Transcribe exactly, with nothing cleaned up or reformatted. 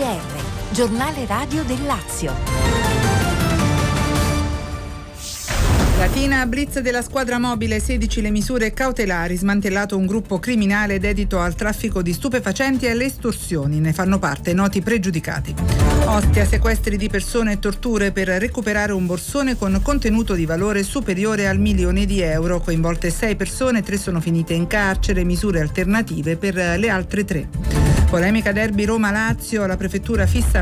R, giornale radio del Lazio. Latina, blitz della squadra mobile, sedici le misure cautelari, smantellato un gruppo criminale dedito al traffico di stupefacenti e alle estorsioni, ne fanno parte noti pregiudicati. Ostia, sequestri di persone e torture per recuperare un borsone con contenuto di valore superiore al milione di euro, coinvolte sei persone, tre sono finite in carcere, misure alternative per le altre tre. Polemica derby Roma-Lazio, la prefettura fissa